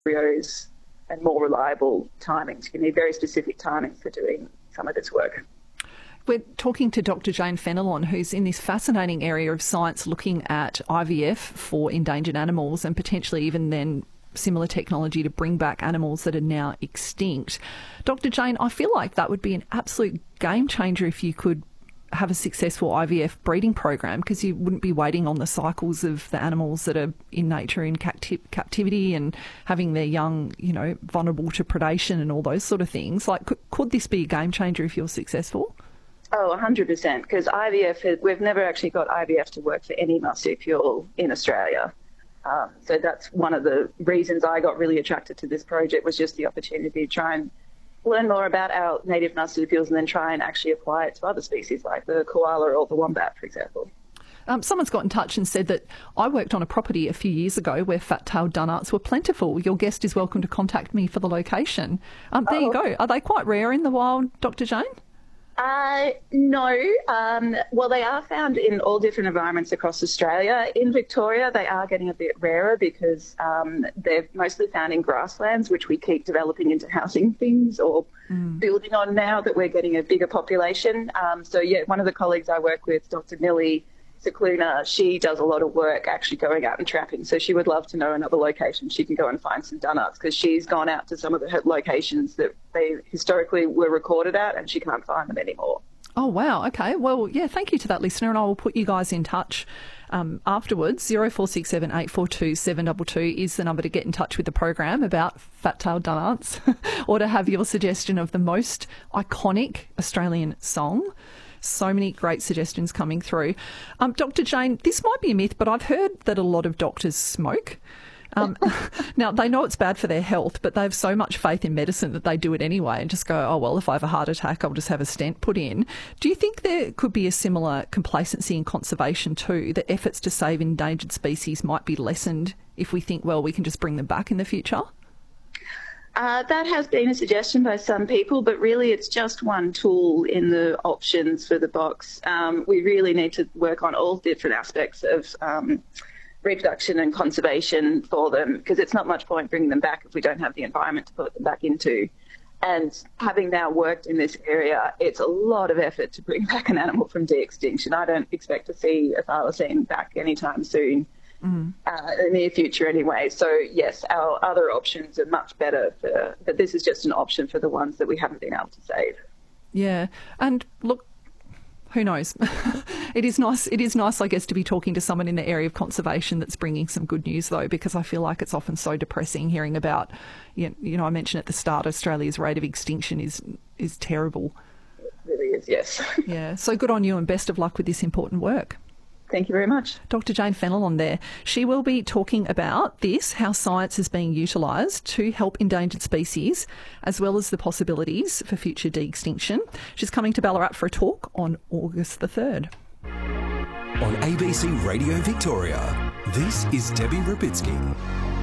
embryos and more reliable timings. You need very specific timings for doing some of this work. We're talking to Dr. Jane Fenelon, who's in this fascinating area of science looking at IVF for endangered animals and potentially even then similar technology to bring back animals that are now extinct. Dr. Jane, I feel like that would be an absolute game changer if you could have a successful IVF breeding program, because you wouldn't be waiting on the cycles of the animals that are in nature in captivity and having their young, vulnerable to predation and all those sort of things. Like, could this be a game changer if you're successful? Oh, 100%, because we've never actually got IVF to work for any marsupial in Australia. So that's one of the reasons I got really attracted to this project, was just the opportunity to try and learn more about our native marsupials and then try and actually apply it to other species like the koala or the wombat, for example. Someone's got in touch and said that I worked on a property a few years ago where fat-tailed dunnarts were plentiful. Your guest is welcome to contact me for the location. There you go. Are they quite rare in the wild, Dr. Jane? No. Well, they are found in all different environments across Australia. In Victoria, they are getting a bit rarer because they're mostly found in grasslands, which we keep developing into housing things or building on now that we're getting a bigger population. One of the colleagues I work with, Dr. Millie Cicluna, she does a lot of work actually going out and trapping. So she would love to know another location she can go and find some dunnarts, because she's gone out to some of the locations that they historically were recorded at and she can't find them anymore. Oh, wow. Okay. Well, yeah, thank you to that listener, and I will put you guys in touch afterwards. 0467 842 722 is the number to get in touch with the program about fat-tailed dunnarts or to have your suggestion of the most iconic Australian song. So many great suggestions coming through. Dr. Jane, this might be a myth, but I've heard that a lot of doctors smoke. Now, they know it's bad for their health, but they have so much faith in medicine that they do it anyway and just go, oh, well, if I have a heart attack, I'll just have a stent put in. Do you think there could be a similar complacency in conservation too, that efforts to save endangered species might be lessened if we think, well, we can just bring them back in the future? That has been a suggestion by some people, but really it's just one tool in the options for the box. We really need to work on all different aspects of reproduction and conservation for them, because it's not much point bringing them back if we don't have the environment to put them back into. And having now worked in this area, it's a lot of effort to bring back an animal from de-extinction. I don't expect to see a thylacine back anytime soon. In the near future anyway. So, yes, our other options are much better, but this is just an option for the ones that we haven't been able to save. Yeah, and look, who knows? It is nice, I guess, to be talking to someone in the area of conservation that's bringing some good news, though, because I feel like it's often so depressing hearing about, I mentioned at the start, Australia's rate of extinction is terrible. It really is, yes. Yeah, so good on you and best of luck with this important work. Thank you very much. Dr. Jane Fenelon there. She will be talking about this, how science is being utilised to help endangered species, as well as the possibilities for future de-extinction. She's coming to Ballarat for a talk on August the 3rd. On ABC Radio Victoria, this is Debbie Rapitsky.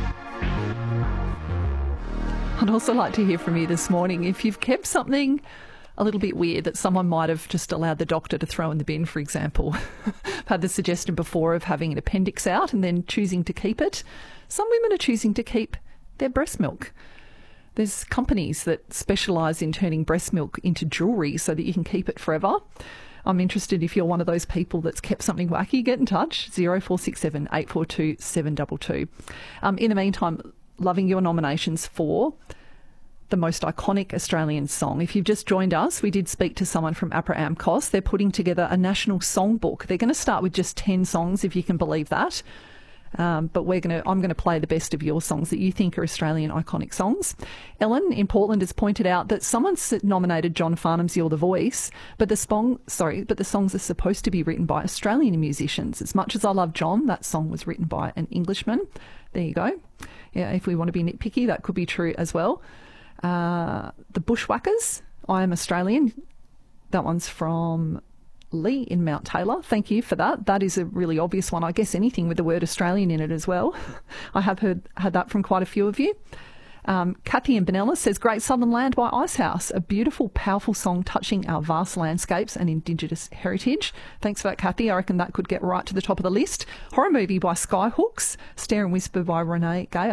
I'd also like to hear from you this morning if you've kept something a little bit weird that someone might have just allowed the doctor to throw in the bin, for example. I've had the suggestion before of having an appendix out and then choosing to keep it. Some women are choosing to keep their breast milk. There's companies that specialise in turning breast milk into jewellery so that you can keep it forever. I'm interested if you're one of those people that's kept something wacky. Get in touch, 0467 842 722. In the meantime, loving your nominations for the most iconic Australian song. If you've just joined us, we did speak to someone from APRA AMCOS. They're putting together a national songbook. They're going to start with just 10 songs, if you can believe that. But I'm going to play the best of your songs that you think are Australian iconic songs. Ellen in Portland has pointed out that someone's nominated John Farnham's "You're the Voice," but the songs are supposed to be written by Australian musicians. As much as I love John, that song was written by an Englishman. There you go. Yeah, if we want to be nitpicky, that could be true as well. The Bushwhackers, I Am Australian. That one's from Lee in Mount Taylor. Thank you for that. That is a really obvious one. I guess anything with the word Australian in it as well. I have had that from quite a few of you. Kathy in Benalla says Great Southern Land by Icehouse, a beautiful, powerful song touching our vast landscapes and Indigenous heritage. Thanks for that, Kathy. I reckon that could get right to the top of the list. Horror Movie by Skyhooks, Stare and Whisper by Renee Gayer.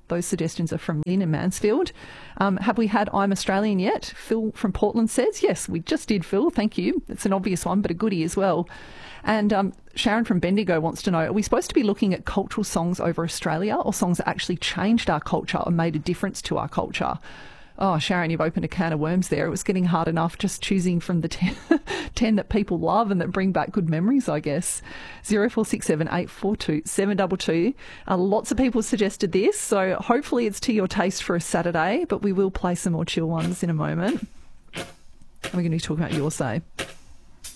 Those suggestions are from Lynn in Mansfield. Have we had I'm Australian yet? Phil from Portland says, yes, we just did, Phil. Thank you. It's an obvious one, but a goodie as well. And Sharon from Bendigo wants to know, are we supposed to be looking at cultural songs over Australia or songs that actually changed our culture or made a difference to our culture? Oh, Sharon, you've opened a can of worms there. It was getting hard enough just choosing from the 10 that people love and that bring back good memories, I guess. 0467 842 722. Lots of people suggested this, so hopefully it's to your taste for a Saturday, but we will play some more chill ones in a moment. We're going to talk about Your Say.